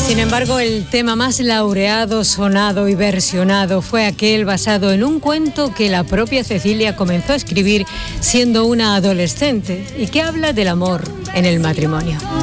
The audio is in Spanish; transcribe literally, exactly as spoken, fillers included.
Sin embargo, el tema más laureado, sonado y versionado fue aquel basado en un cuento que la propia Cecilia comenzó a escribir siendo una adolescente y que habla del amor en el matrimonio.